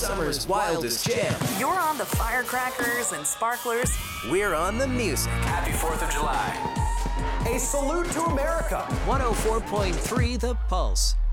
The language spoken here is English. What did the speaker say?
summer's wildest jam. You're on the firecrackers and sparklers. We're on the music. Happy 4th of July. A salute to America. 104.3 The Pulse.